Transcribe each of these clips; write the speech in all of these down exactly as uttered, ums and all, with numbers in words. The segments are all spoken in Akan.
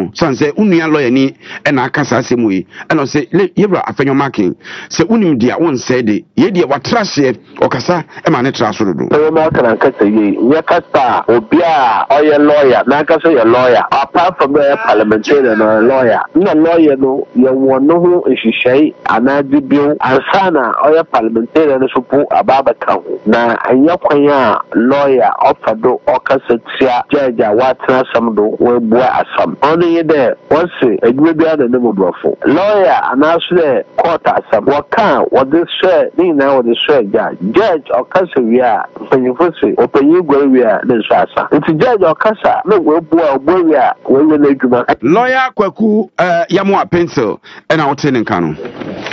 Sanse unia lawyer ni ena akasa asemu yi ena se yebra afenyo marking se unim dia won say de ye dia watrase okasa e ma ne tra so dodo e ma kana kasa ye ye kasa obi a oye lawyer na kasa ye lawyer apart from the parliamentarian no lawyer na lawyer no ye won no ho ehihye anadi bio ansana oye parliamentarian no so po ababa kan na anya kwan a lawyer ofado okasa tia judge a watra sam do we bua asam only there once edwe bia na nemo brofo lawyer anasle court asam waka what this share ni na what this share judge judge okasa wi a panyifo se opanyi gwa wi a na so asa nti judge okasa na we bua ogbo wi a we we na adwuma lawyer Kwaku uh, yamu a pencil ena wote ne nka no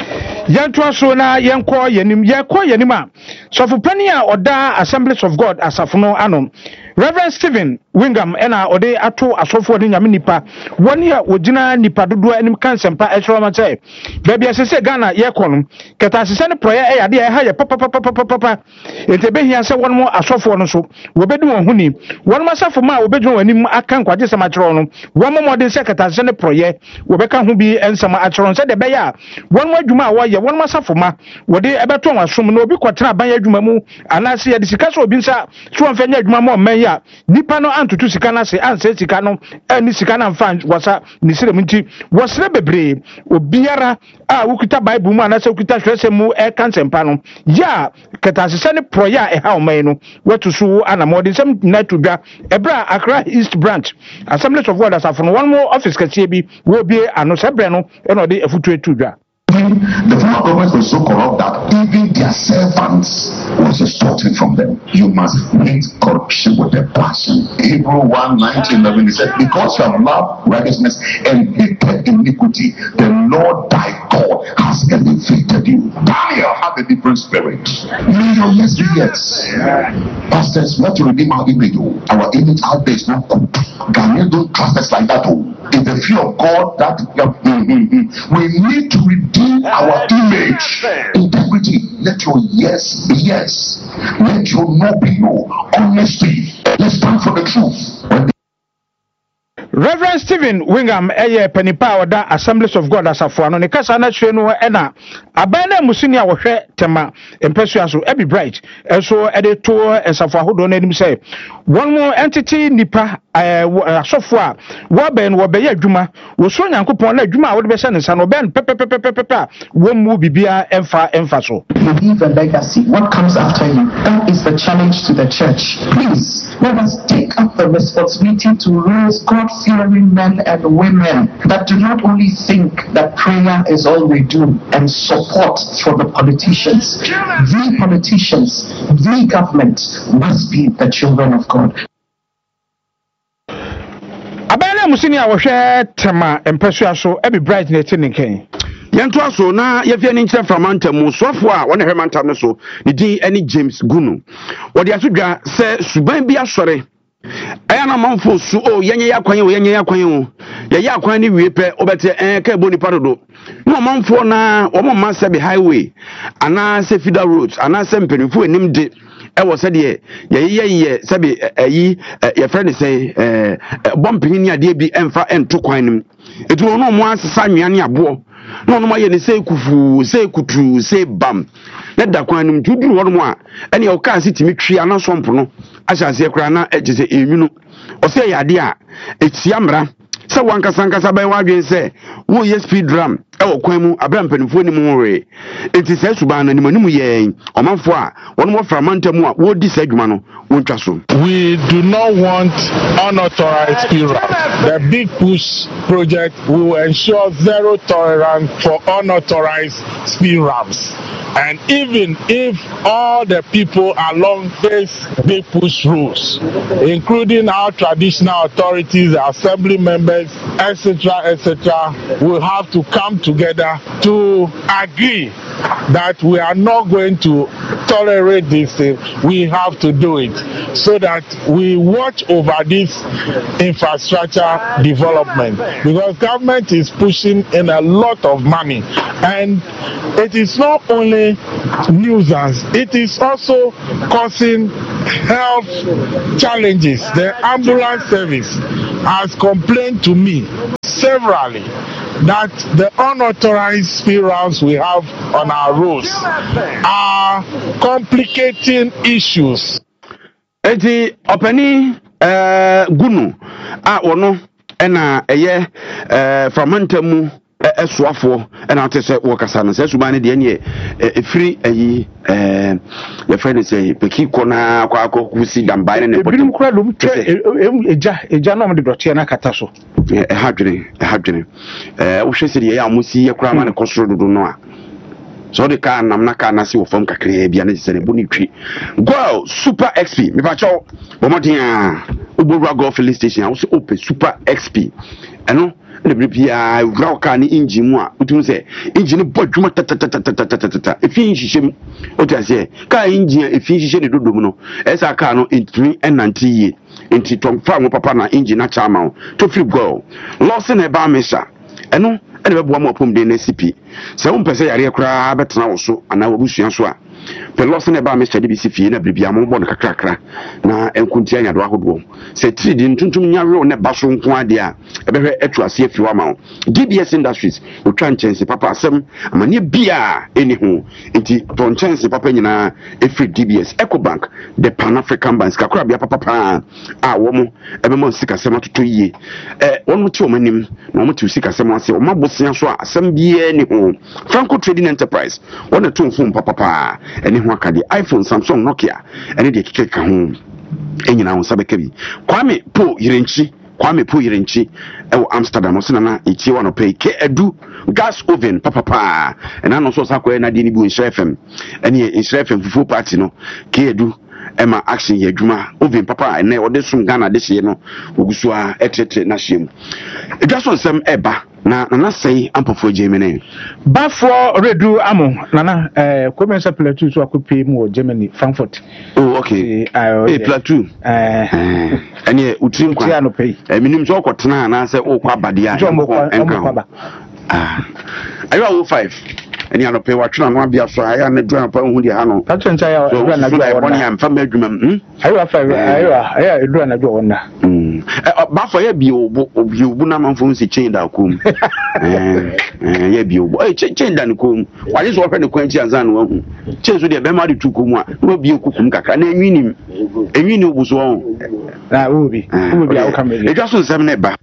Yantua so na yenko yenim yeko yenima so for pani a oda Assemblies of God asafuno anom Reverend Stephen Wingham ena ode ato asofo de nyame nipa woni a ogina nipa dodo anim kansempa esroma say bebia sese Ghana yekonom keta sese ne proye e yade e ha ye papa papa papa papa ente behia se wonmo asofo no so wobedu won huni wonmo asafo ma wobedu anim aka nkwaje sema kiro no wonmo modern se keta sese ne proye wobeka ho bi ensama akiro se de beya wonmo adwuma a woye wonmo asafo ma wode ebeto wasom no obi kwatena ban adwuma mu anase ye de sika so obi nsa so onfanya adwuma mo man ya nipa no antutu sika na se anse sika no ani sika na mfa wasa ni sire munti wasre bebre obiara a wukuta bible mu anase wukuta hwese mu e kansempa no ya ketasese ne proya e ha oman no watu so anamode sem na tudwa ebra Accra East Branch Assemblies of God asafo one more office kasie bi wo bie ano sebre no e no de afutu etudwa. The former government was so corrupt that even their servants was extorted from them. You must hate corruption with a passion. Hebrew one, nine to eleven, he said, because you have loved righteousness and hated iniquity, the Lord thy God has elevated you. Daniel had a different spirit. Million yes, yes. Pastors, what to redeem our image? Our image out there is not good. Daniel don't trust us like that. In the fear of God, that we need to redeem our image. Integrity. Let your yes be yes. Let your no be no. Honesty. Let's stand for the truth. Reverend Stephen Wingham eye penipa oda Assemblies of God asafo no ne kasa na hwe no e na abana musuni a wo hwe tema empesu aso ebi bright eso e de to asafo ahodo na anim say one more entity nipa asofo a wo ben wo be ya adwuma wo so nyankopon na adwuma a wo de be hye ne nsa no ben pepepepepepe wo mu bibia emfa emfa so. Leave a legacy. What comes after you? That is the challenge to the church. Please let us take up the responsibility to raise God-fearing men and women that do not only think that prayer is all we do and support for the politicians. The politicians, the government must be the children of God. Abana musini a wo hwe tema empesu aso ebi bright na etinken Yanto aso na yefia ni nkyerɛ framanta mu sofo a wɔne hwemanta no so ne din ani James Gunu wɔde asodwa sɛ suban bi asɔre aya na manfo su o yenye yakwan o yenye yakwan o ye yakwan ni wie pɛ obɛte eh ka boni parodo no manfo na wɔn ma sɛ be highway ana sɛ feeder roads ana sɛ mpanifo enim de ɛwɔ sɛ de ye ye ye sɛ be ayi ye friend sɛ eh bompin ni ade bi emfa ento kwan nim etu no mo asesa nwan ne abo no no ma ye ne sɛ kufu sɛ kutu sɛ bam na da kwan nim tuduru wɔ mo a ɛne o ka sitimi twi ana sompo no ahyase kura na ɛgye sɛ enwunu ɔsɛ yɛ ade a etia mra sɛ wankasa nkasa bɛn wadwen sɛ wo ye speed drum ɛwɔ kwan mu abra mpanifo ni mu hore enti sɛ suban na nimanimu yɛn ɔmanfo a wɔn mo framanta mu a wo di sɛ adwuma no wontwa so. We do not want unauthorized speed ramps. The Big Push project will ensure zero tolerance for unauthorized speed ramps. And even if all the people along this Big Push rules, including our traditional authorities, assembly members, et cetera, et cetera, will have to come together to agree that we are not going to tolerate this thing. We have to do it so that we watch over this infrastructure development, because government is pushing in a lot of money, and it is not only nuisance, it is also causing health challenges. The ambulance service has complained to me severally that the unauthorized speed rounds we have on our roads are complicating issues. Eti openi eh gunu a wono ena eye eh framantamu esuafo ena ate se wokasa no se suba ne de ne efiri ayi eh ye friend say peki kona kwa akokusi dambai ne potem ebinim kura lum twe eja eja no de dote na kata so eh hadwene hadwene eh wo hwese de ye amusi ye kura ma ne kosoro dodo no a so the car nam na car na si wo fam kakra bia na se ne boni twi go super xp me pa chaw bo modia ubura go filling station a wo se open super xp eno ne bibia wura car ni engine mu a utum se engine bo dwuma tatatatatatatata efi nhihye o ti ase car engine efi nhihye ne dodo mu no esa car no entry enante ye enti tom fa mo papa na engine na chama to free go loss na ba mesha eno ene be boa mo pom de na C P se wo mpese yare kura betena wo so ana wo busua so a pe loss na ba me chade bi si fie na bibia mo bo no kakrakra na enkuntia nya do ahodo se trade ntuntum nya we ne ba so nko ade a ebehwe etu ase afi wa ma D B S Industries o twa nchense papa asem amane bia eni ho enti to nchense papa nyina efri D B S Ecobank the Pan African Banks kakra bia papa pa a wo mo ebe mo sika sema toto yie eh won ti o manim na mo ti sika sema ase o mabosia so asem bia eni ho Franco Trading Enterprise won na to phone papa pa eni ho akade iPhone Samsung Nokia eni de keke ka ho enyina ho sabeka bi Kwame Po Yirenchi Kwame Po Yirenchi e Amsterdam so na echi wa no pay ke edu gas oven papa pa ena no so sakwa na de ni bu Insha F M eni Insha F M fufu party no ke edu ema action ye adwuma oven papa ene ode sum Ghana de hye no oguso a etete na hyem edwaso nsem eba na na sei ampofo Germany bafo redu amo nana eh komensa plateau so akopi mu Germany Frankfurt. Oh okay eh plateau eh ene utrim kwa eh minim so okotena na se okwa bade a enka ah ayo five eni anope watwena no abia so aya na dua pa hu di ha no patrencha ya dua na dua wona am fa madwuma hm ayo five ayo ayo dua na dua wona hm ba for ya bi obo obi obu na manfo nsi chain da kom eh eh ya bi obo eh chain da ne kom waje so ofa ne kwanchi anza no hu chain so de be ma de tu kom a no bi okukum kakra na enwini enwini obuso ho na obi obi a okam e just nsem na ba.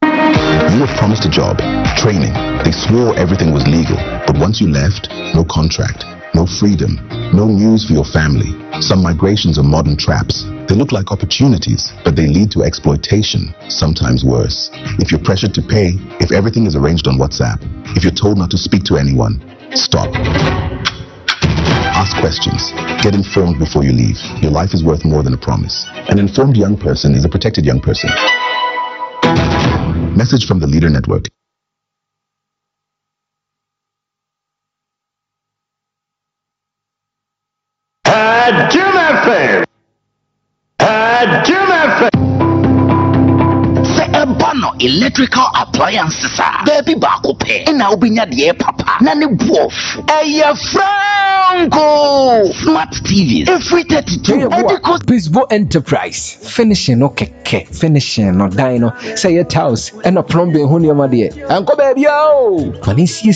You were promised a job, training. They swore everything was legal. But once you left, no contract, no freedom, no news for your family. Some migrations are modern traps. They look like opportunities, but they lead to exploitation, sometimes worse. If you're pressured to pay, if everything is arranged on WhatsApp, if you're told not to speak to anyone, stop. Ask questions. Get informed before you leave. Your life is worth more than a promise. An informed young person is a protected young person. Message from the Leader Network. Jim F M. Jim F M. Bono electrical appliances are baby bakope and now be near the papa nani wolf a Franco smart T Vs every thirty-two Bisbo Enterprise finishing no keke finishing no dino say your house and a plumbing honey my dear and go baby yo Valencia